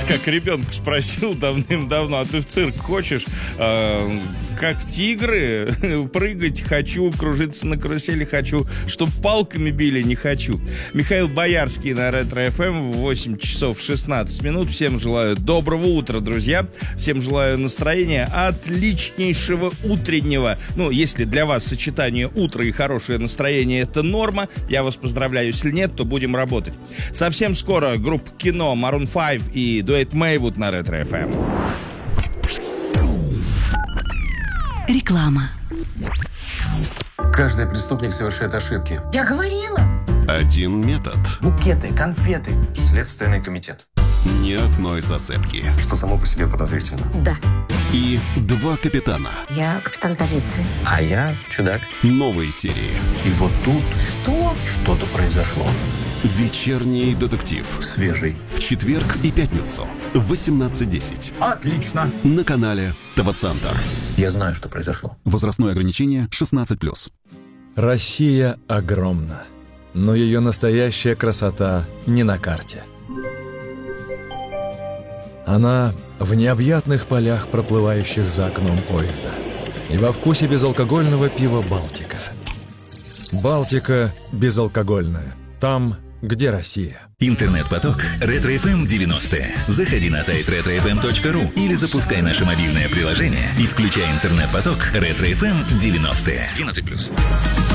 как ребенка спросил давным-давно: а ты в цирк хочешь? Как тигры? Прыгать хочу, кружиться на карусели хочу, чтоб палками били не хочу. Михаил Боярский на Ретро-ФМ в 8 часов 16 минут. Всем желаю доброго утра, друзья. Всем желаю настроения отличнейшего утреннего. Ну, если для вас сочетание утра и хорошее настроение — это норма, я вас поздравляю. Если нет, то будем работать. Совсем скоро группа «Кино», Maroon 5 и дуэт Maywood на Ретро-ФМ. Реклама. Каждый преступник совершает ошибки. Я говорила. Один метод. Букеты, конфеты. Следственный комитет. Ни одной зацепки. Что само по себе подозрительно. Да. И два капитана. Я капитан полиции. А я чудак. Новые серии. И вот тут Что? что-то произошло. Вечерний детектив. Свежий. В четверг и пятницу в 18:10. Отлично. На канале ТВ-центр. Я знаю, что произошло. Возрастное ограничение 16+. Россия огромна, но ее настоящая красота не на карте. Она в необъятных полях, проплывающих за окном поезда, и во вкусе безалкогольного пива «Балтика». «Балтика» безалкогольная. Там, где Россия. Интернет-поток Ретро-ФМ 90. Заходи на сайт retrofm.ru или запускай наше мобильное приложение и включай интернет-поток Ретро-ФМ 90. 12+.